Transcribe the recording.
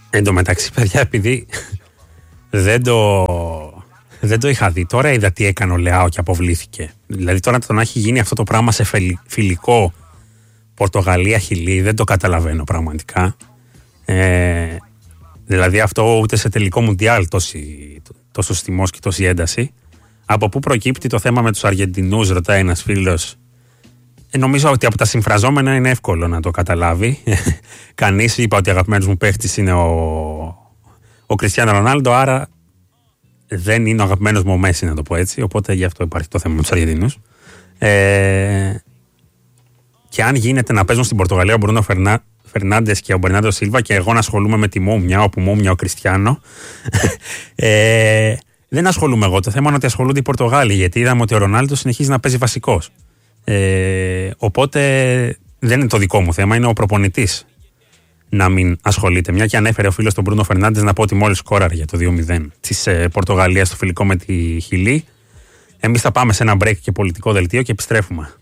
Εν τω μεταξύ, παιδιά, επειδή δεν το είχα δει, τώρα είδα τι έκανε ο Λεάο και αποβλήθηκε. Δηλαδή, τώρα το να έχει γίνει αυτό το πράγμα σε φιλικό Πορτογαλία-Χιλή, δεν το καταλαβαίνω πραγματικά. Δηλαδή, αυτό ούτε σε τελικό Μουντιάλ τόσο θυμός και τόση ένταση. Από πού προκύπτει το θέμα με τους Αργεντινούς, ρωτάει ένας φίλος. Νομίζω ότι από τα συμφραζόμενα είναι εύκολο να το καταλάβει. Κανείς, είπα ότι ο αγαπημένος μου παίχτης είναι ο Κριστιάνο Ρονάλντο, άρα δεν είναι ο αγαπημένος μου ο Μέση, να το πω έτσι. Οπότε γι' αυτό υπάρχει το θέμα με τους Αργεντινούς. Και αν γίνεται να παίζουν στην Πορτογαλία ο Μπρούνο Φερνάντες και ο Μπερνάντο Σίλβα και εγώ να ασχολούμαι με τη Μούμια, όπου Μούμια ο Κριστιάνο, δεν ασχολούμαι εγώ. Το θέμα είναι ότι ασχολούνται οι Πορτογάλοι, γιατί είδαμε ότι ο Ρονάλντο συνεχίζει να παίζει βασικός. Οπότε δεν είναι το δικό μου θέμα, είναι ο προπονητής να μην ασχολείται. Μια και ανέφερε ο φίλος τον Μπρούνο Φερνάντες, να πω ότι μόλις σκόραρε για το 2-0 της Πορτογαλίας στο φιλικό με τη Χιλή. Εμείς θα πάμε σε ένα break και πολιτικό δελτίο και επιστρέφουμε.